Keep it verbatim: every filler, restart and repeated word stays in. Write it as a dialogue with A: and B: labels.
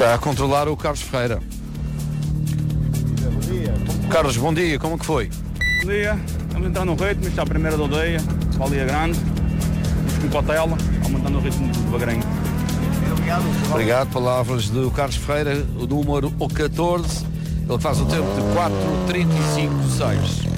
A: Está a controlar o Carlos Ferreira.
B: Bom dia.
A: Carlos, bom dia, como que foi?
B: Bom dia, estamos entrando no ritmo, está a primeira da aldeia, Valia Grande, vamos com cautela, aumentando o ritmo devagarinho.
A: Obrigado. Obrigado, palavras do Carlos Ferreira, o número catorze, ele faz o tempo de quatro trinta e cinco seis.